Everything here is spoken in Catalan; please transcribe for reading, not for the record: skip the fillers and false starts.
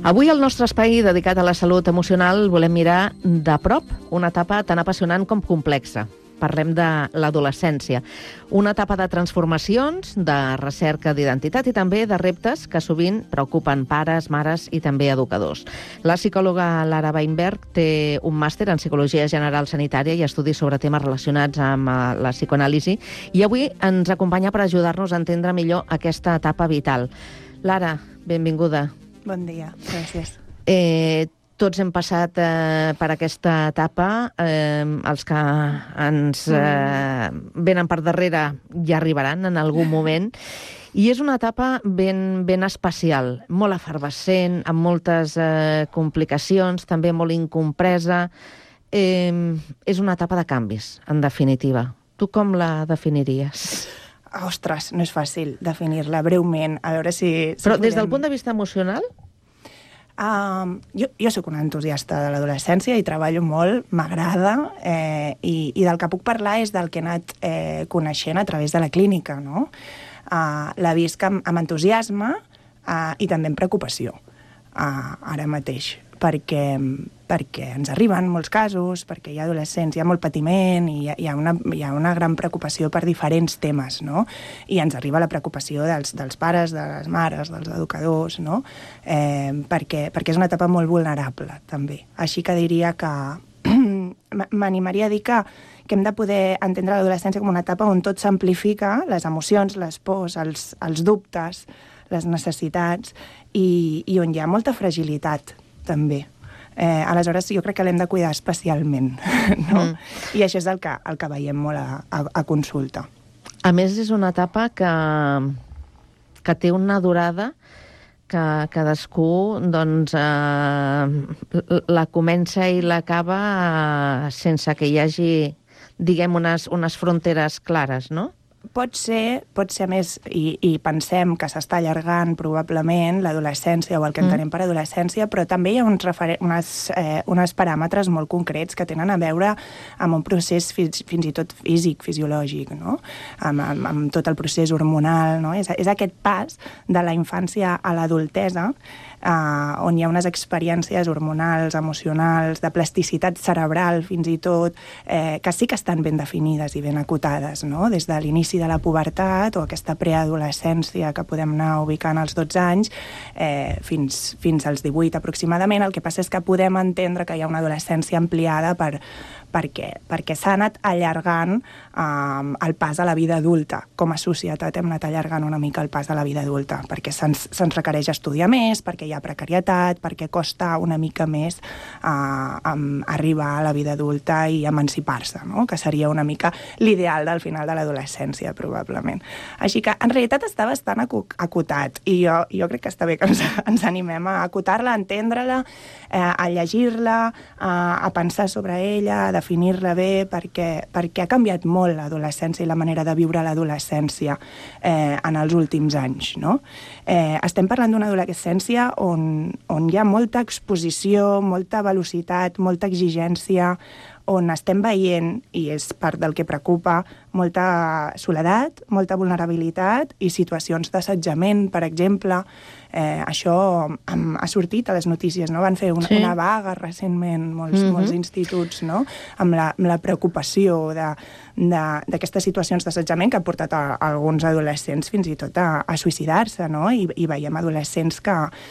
Avui al nostre espai dedicat a la salut emocional volem mirar de prop una etapa tan apassionant com complexa. Parlem de l'adolescència, una etapa de transformacions, de recerca d'identitat i també de reptes que sovint preocupen pares, mares i també educadors. La psicòloga Lara Weinberg té un màster en Psicologia General Sanitària i estudis sobre temes relacionats amb la psicoanàlisi i avui ens acompanya per ajudar-nos a entendre millor aquesta etapa vital. Lara, benvinguda. Bon dia, gràcies. Tots hem passat per aquesta etapa, els que ens venen per darrere ja arribaran en algun moment, i és una etapa ben especial, molt efervescent, amb moltes complicacions, també molt incompresa. És una etapa de canvis, en definitiva. Tu com la definiries? Ostres, no és fàcil definir-la breument, a veure si Però des del punt de vista emocional? Jo sóc una entusiasta de l'adolescència i treballo molt, m'agrada, i del que puc parlar és del que he anat coneixent a través de la clínica, no? La visc amb entusiasme i també amb preocupació, ara mateix, perquè ens arriben molts casos, perquè hi ha adolescents, hi ha molt patiment i hi ha una gran preocupació per diferents temes, no? I ens arriba la preocupació dels pares, de les mares, dels educadors, no? Perquè és una etapa molt vulnerable, també. Així que diria que m'animaria a dir que hem de poder entendre l'adolescència com una etapa on tot s'amplifica, les emocions, les pors, els dubtes, les necessitats, i on hi ha molta fragilitat, també. Aleshores, jo crec que l'hem de cuidar especialment, no? I això és el que veiem molt a consulta. A més, és una etapa que té una durada que cadascú doncs, la comença i l'acaba sense que hi hagi, diguem, unes fronteres clares, no? Pot ser a més, i pensem que s'està allargant probablement l'adolescència o el que entenem per adolescència, però també hi ha uns paràmetres molt concrets que tenen a veure amb un procés fins i tot físic, fisiològic, no? Amb tot el procés hormonal, no? És aquest pas de la infància a l'adultesa on hi ha unes experiències hormonals, emocionals, de plasticitat cerebral fins i tot, que sí que estan ben definides i ben acotades, no? Des de l'inici de la pubertat o aquesta preadolescència que podem anar ubicant als 12 anys fins als 18 aproximadament. El que passa és que podem entendre que hi ha una adolescència ampliada perquè s'ha anat allargant el pas a la vida adulta. Com a societat hem anat allargant una mica el pas a la vida adulta, perquè se'ns requereix estudiar més, perquè hi ha precarietat, perquè costa una mica més arribar a la vida adulta i emancipar-se, no? Que seria una mica l'ideal del final de l'adolescència, probablement. Així que, en realitat, està bastant acotat, i jo crec que està bé que ens animem a acotar-la, a entendre-la, a llegir-la, a pensar sobre ella, a definir-la bé, perquè ha canviat molt l'adolescència i la manera de viure l'adolescència en els últims anys, no? Estem parlant d'una adolescència on hi ha molta exposició, molta velocitat, molta exigència, on estem veient, i és part del que preocupa, molta soledat, molta vulnerabilitat i situacions d'assetjament, per exemple. Això ha sortit a les notícies, no? Van fer una vaga recentment molts instituts, no? Amb la preocupació d'aquestes situacions d'assetjament que ha portat a alguns adolescents fins i tot a suïcidar-se, no? I veiem adolescents que